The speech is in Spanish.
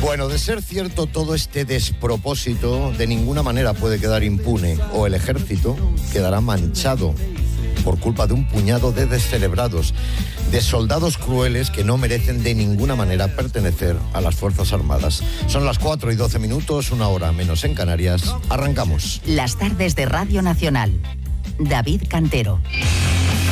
Bueno, de ser cierto todo este despropósito, de ninguna manera puede quedar impune, o el ejército quedará manchado por culpa de un puñado de descerebrados, de soldados crueles que no merecen de ninguna manera pertenecer a las Fuerzas Armadas. Son las 4:12, 1 hora menos en Canarias. Arrancamos. Las tardes de Radio Nacional. David Cantero.